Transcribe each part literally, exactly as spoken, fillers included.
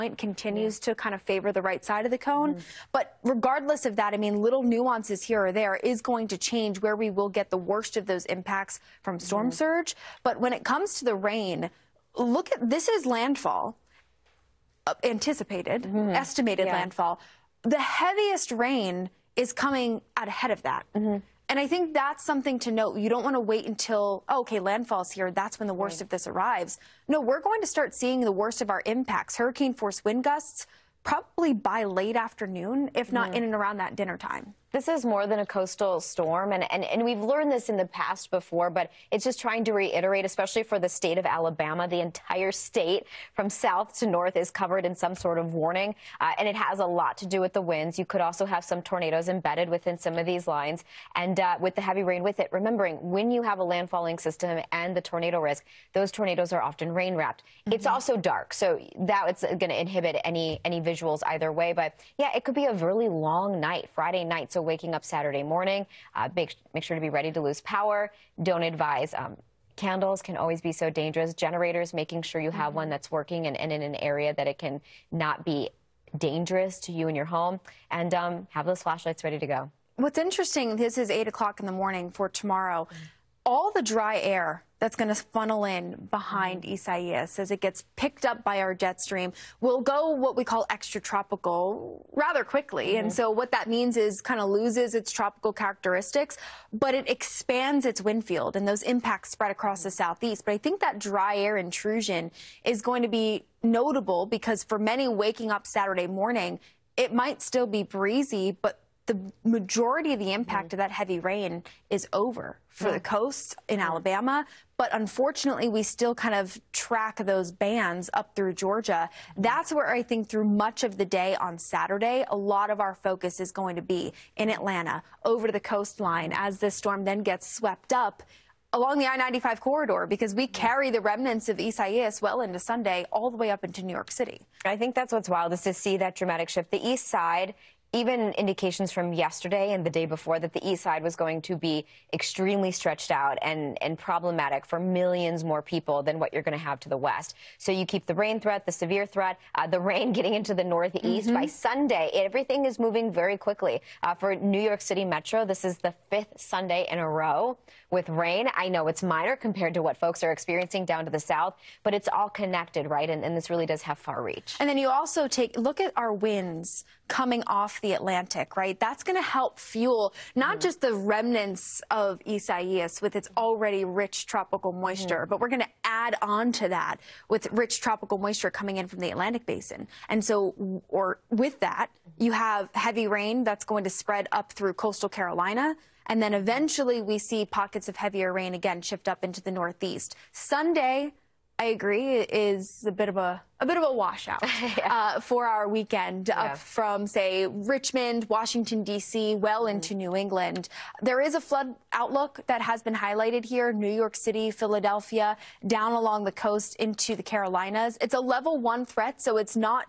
continues to kind of favor the right side of the cone. Mm-hmm. But regardless of that, I mean, little nuances here or there is going to change where we will get the worst of those impacts from storm mm-hmm. surge. But when it comes to the rain, look at this is landfall, uh, anticipated, mm-hmm. estimated yeah. landfall. The heaviest rain is coming out ahead of that. Mm-hmm. And I think that's something to note. You don't want to wait until, oh, okay, landfall's here. That's when the worst right. of this arrives. No, we're going to start seeing the worst of our impacts. Hurricane force wind gusts probably by late afternoon, if not mm. in and around that dinner time. This is more than a coastal storm, and, and, and we've learned this in the past before, but it's just trying to reiterate, especially for the state of Alabama. The entire state from south to north is covered in some sort of warning, uh, and it has a lot to do with the winds. You could also have some tornadoes embedded within some of these lines, and uh, with the heavy rain with it, remembering when you have a landfalling system and the tornado risk, those tornadoes are often rain-wrapped. Mm-hmm. It's also dark, so that's going to inhibit any, any visuals either way, but yeah, it could be a really long night, Friday night, so waking up Saturday morning, uh, make, make sure to be ready to lose power. Don't advise. Um, candles can always be so dangerous. Generators, making sure you have mm-hmm. one that's working and, and in an area that it can not be dangerous to you and your home. And um, have those flashlights ready to go. What's interesting, this is eight o'clock in the morning for tomorrow. Mm-hmm. All the dry air that's going to funnel in behind mm-hmm. Isaias as it gets picked up by our jet stream will go what we call extratropical rather quickly. Mm-hmm. And so what that means is kind of loses its tropical characteristics, but it expands its wind field and those impacts spread across mm-hmm. the southeast. But I think that dry air intrusion is going to be notable because for many waking up Saturday morning, it might still be breezy, but the majority of the impact mm-hmm. of that heavy rain is over for yeah. the coast in yeah. Alabama. But unfortunately, we still kind of track those bands up through Georgia. That's where I think through much of the day on Saturday, a lot of our focus is going to be in Atlanta, over to the coastline, as this storm then gets swept up along the I ninety-five corridor, because we carry the remnants of Isaias well into Sunday, all the way up into New York City. I think that's what's wild, is to see that dramatic shift. The east side, even indications from yesterday and the day before that the east side was going to be extremely stretched out and, and problematic for millions more people than what you're going to have to the west. So you keep the rain threat, the severe threat, uh, the rain getting into the northeast. Mm-hmm. By Sunday, everything is moving very quickly. Uh, for New York City Metro, this is the fifth Sunday in a row with rain. I know it's minor compared to what folks are experiencing down to the south, but it's all connected, right? And, and this really does have far reach. And then you also take, look at our winds coming off the Atlantic, right? That's going to help fuel not mm-hmm. just the remnants of Isaias with its already rich tropical moisture, mm-hmm. but we're going to add on to that with rich tropical moisture coming in from the Atlantic basin. And so, or with that, you have heavy rain that's going to spread up through coastal Carolina. And then eventually we see pockets of heavier rain again shift up into the northeast. Sunday, I agree, is a bit of a a bit of a washout yeah. uh, for our weekend yeah. up from, say, Richmond, Washington, D C, well mm-hmm. into New England. There is a flood outlook that has been highlighted here, New York City, Philadelphia, down along the coast into the Carolinas. It's a level one threat, so it's not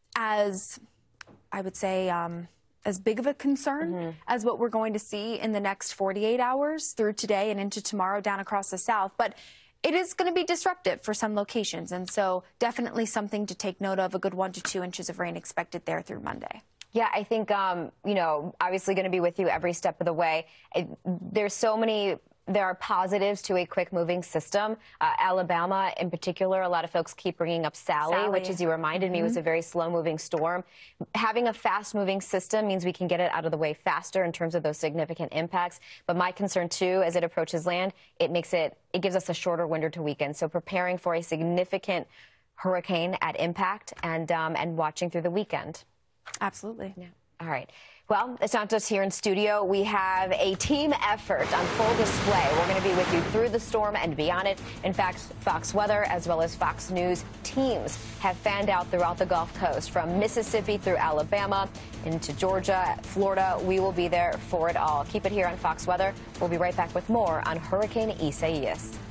as, I would say, um, as big of a concern mm-hmm. as what we're going to see in the next forty-eight hours through today and into tomorrow down across the south. But it is going to be disruptive for some locations, and so definitely something to take note of. A good one to two inches of rain expected there through Monday. Yeah, I think, um, you know, obviously going to be with you every step of the way. It, there's so many... There are positives to a quick-moving system. Uh, Alabama, in particular, a lot of folks keep bringing up Sally, Sally. which, as you reminded mm-hmm. me, was a very slow-moving storm. Having a fast-moving system means we can get it out of the way faster in terms of those significant impacts. But my concern, too, as it approaches land, it makes it, it gives us a shorter window to weekend. So preparing for a significant hurricane at impact and, um, and watching through the weekend. Absolutely. Yeah. All right. Well, it's not just here in studio. We have a team effort on full display. We're going to be with you through the storm and beyond it. In fact, Fox Weather as well as Fox News teams have fanned out throughout the Gulf Coast, from Mississippi through Alabama into Georgia, Florida. We will be there for it all. Keep it here on Fox Weather. We'll be right back with more on Hurricane Isaias.